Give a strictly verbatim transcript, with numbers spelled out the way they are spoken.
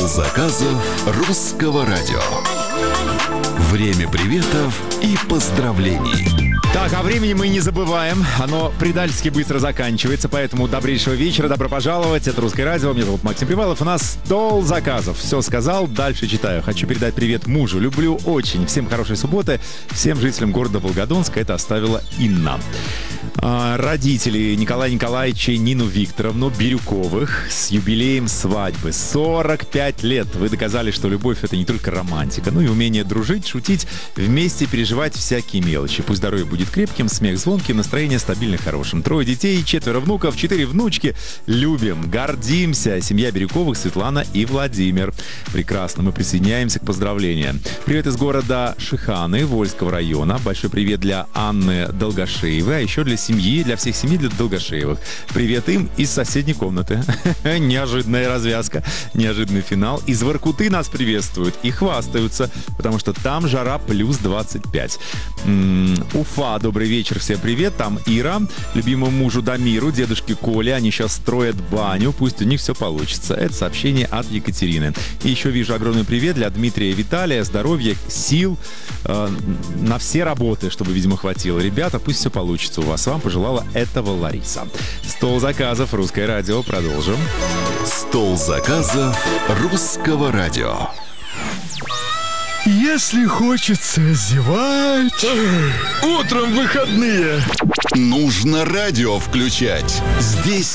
Стол заказов русского радио. Время приветов и поздравлений. Так, о времени мы не забываем. Оно предательски быстро заканчивается, поэтому добрейшего вечера, добро пожаловать. Это Русское радио, меня зовут Максим Привалов. У нас стол заказов. Все сказал, дальше читаю. Хочу передать привет мужу. Люблю очень. Всем хорошей субботы. Всем жителям города Волгодонска. Это оставила Инна. А, родители Николая Николаевича и Нину Викторовну Бирюковых с юбилеем свадьбы. сорок пять лет. Вы доказали, что любовь — это не только романтика, но и умение дружить, шутить, вместе переживать всякие мелочи. Пусть здоровье будет крепким, смех звонким, настроение стабильно хорошим. Трое детей, четверо внуков, четыре внучки. Любим, гордимся. Семья Бирюковых, Светлана и Владимир. Прекрасно, мы присоединяемся к поздравлениям. Привет из города Шиханы, Вольского района. Большой привет для Анны Долгошеевой, а еще для семьи, для всех семей, для Долгошеевых. Привет им из соседней комнаты. Неожиданная развязка, неожиданный финал. Из Воркуты нас приветствуют и хвастаются, потому что там жара плюс двадцать пять. М-м, Уфа, добрый вечер, всем привет. Там Ира, любимому мужу Дамиру, дедушке Коле. Они сейчас строят баню, пусть у них все получится. Это сообщение от Екатерины. И еще вижу огромный привет для Дмитрия и Виталия. Здоровья, сил э, на все работы, чтобы, видимо, хватило. Ребята, пусть все получится у вас. Вам пожелала этого Лариса. Стол заказов, Русское радио. Продолжим. Стол заказов русского радио. Если хочется зевать, Утром выходные. Нужно радио включать. Здесь